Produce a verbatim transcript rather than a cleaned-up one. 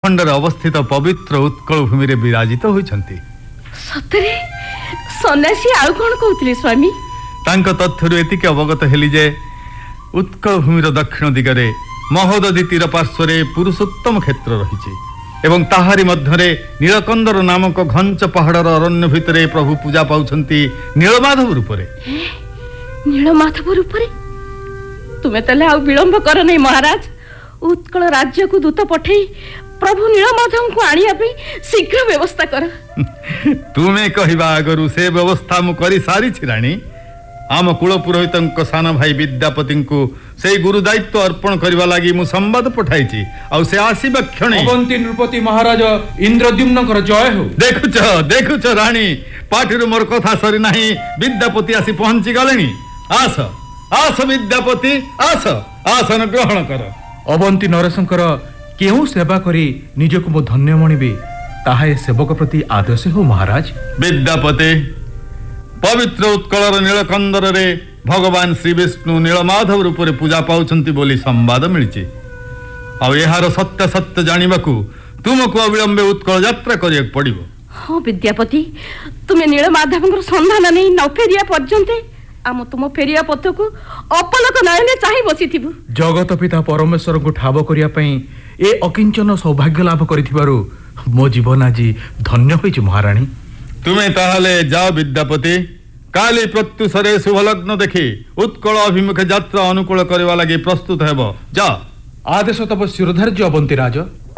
ଭୂଖଣ୍ଡରେ ଅବସ୍ଥିତ ପବିତ୍ର ଉତ୍କଳ ଭୂମିରେ ବିରାଜିତ ହୋଇଛନ୍ତି। ସତରେ ସନ୍ନ୍ୟାସୀ ଆଉ କ'ଣ କହୁଥିଲେ ସ୍ୱାମୀ? ତାଙ୍କ ତଥ୍ୟରୁ ଏତିକି ଅବଗତ ହେଲି ଯେ ଉତ୍କଳ ଭୂମିର ଦକ୍ଷିଣ ଦିଗରେ ମହୋଦଧି ତୀର ପାର୍ଶ୍ୱରେ ପୁରୁଷୋତ୍ତମ କ୍ଷେତ୍ର ରହିଛି ଏବଂ ତାହାରି ମଧ୍ୟରେ ନୀଳକନ୍ଦର ନାମକ ଘଞ୍ଚ ପାହାଡ଼ର ଅରଣ୍ୟ ଭିତରେ ପ୍ରଭୁ ପୂଜା ପାଉଛନ୍ତି ନୀଳମାଧବ ରୂପରେ। ନୀଳମାଧବ ରୂପରେ? ତୁମେ ତାହେଲେ ଆଉ ବିଳମ୍ବ କର ନାହିଁ ମହାରାଜ। ଉତ୍କଳ ରାଜ୍ୟକୁ ଦୂତ ପଠେଇ ପ୍ରଭୁ ନୀଳମାଧବଙ୍କୁ ଆଣିବା ପାଇଁ ଶୀଘ୍ର ବ୍ୟବସ୍ଥା କର। ତୁମେ କହିବା ଆଗରୁ ସେ ବ୍ୟବସ୍ଥା ମୁଁ କରି ସାରିଛି ରାଣୀ। ଆମ କୁଳ ପୁରୋହିତଙ୍କ ସାନ ଭାଇ ବିଦ୍ୟାପତିଙ୍କୁ ସେଇ ଗୁରୁ ଦାୟିତ୍ୱ ଅର୍ପଣ କରିବା ଲାଗି ମୁଁ ସମ୍ବାଦ ପଠାଇଛି। ଆଉ ସେ ଆସିବା କ୍ଷଣେ ଅବନ୍ତୀ ନୃପତି ମହାରାଜ ଇନ୍ଦ୍ରଦ୍ୟୁମ୍ନଙ୍କର ଜୟ ହେଉ। ଦେଖୁଛ ଦେଖୁଛ ରାଣୀ, ପାଟିରୁ ମୋର କଥା ସରି ନାହିଁ, ବିଦ୍ୟାପତି ଆସି ପହଞ୍ଚି ଗଲେଣି। ଆସ ଆସ ବିଦ୍ୟାପତି, ଆସ ଆସନ ଗ୍ରହଣ କର। ଅବନ୍ତୀ ନରେଶଙ୍କର କେଉଁ ସେବା କରି ନିଜକୁ ମୁଁ ଧନ୍ୟ ମଣିବି, ତାହା ଏ ସେବକ ପ୍ରତି ଆଦେଶ ହେଉ ମହାରାଜ। ବିଦ୍ୟାପତି, ପବିତ୍ର ଉତ୍କଳର ନୀଳକନ୍ଦରରେ ଭଗବାନ ଶ୍ରୀ ବିଷ୍ଣୁ ନୀଳମାଧବ ରୂପରେ ପୂଜା ପାଉଛନ୍ତି ବୋଲି ସମ୍ବାଦ ମିଳିଛି। ଆଉ ଏହାର ସତ୍ୟାସତ୍ୟ ଜାଣିବାକୁ ତୁମକୁ ଅବିଳମ୍ବେ ଉତ୍କଳ ଯାତ୍ରା କରିବାକୁ ପଡ଼ିବ। ହଁ ବିଦ୍ୟାପତି, ତୁମେ ନୀଳମାଧବଙ୍କର ସନ୍ଧାନ ନେଇ ନ ଫେରିବା ପର୍ଯ୍ୟନ୍ତ ଆମ ତୁମ ଫେରିବା ପଥକୁ ଅପଲକ ନୟନେ ଚାହିଁ ବସିଥିବୁ। ଜଗତ ପିତା ପରମେଶ୍ୱରଙ୍କୁ ଠାବ କରିବା ପାଇଁ ଏ ଅକିଞ୍ଚନ ସୌଭାଗ୍ୟ ଲାଭ କରିଥିବାରୁ ମୋ ଜୀବନ ଆଜି ଧନ୍ୟ ହୋଇଛି ମହାରାଣୀ। ତୁମେ ତାହେଲେ ଯାଅ ବିଦ୍ୟାପତି, କାଲି ପ୍ରତ୍ୟୁଷରେ ଶୁଭଲଗ୍ନ ଦେଖି ଉତ୍କଳ ଅଭିମୁଖେ ଯାତ୍ରା ଅନୁକୂଳ କରିବା ଲାଗି ପ୍ରସ୍ତୁତ ହେବ। ଯାଅ। ଆଦେଶ ତବ ଶିରୋଧାର୍ଯ୍ୟ ଅବନ୍ତୀ ରାଜ।